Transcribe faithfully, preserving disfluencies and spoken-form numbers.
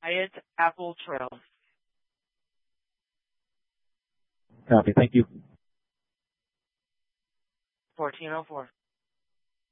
Hyatt Apple Trail. Copy. Thank you. fourteen oh four.